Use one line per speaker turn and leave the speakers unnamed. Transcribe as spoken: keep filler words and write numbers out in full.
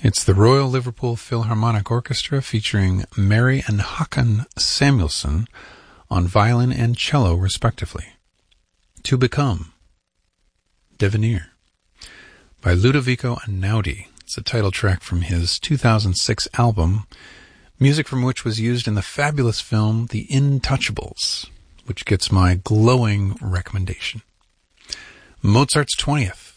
It's the Royal Liverpool Philharmonic Orchestra featuring Mary and Håkan Samuelsson on violin and cello, respectively. To Become, Devenir, by Ludovico Einaudi. It's a title track from his two thousand six album, music from which was used in the fabulous film The Intouchables, which gets my glowing recommendation. Mozart's twentieth.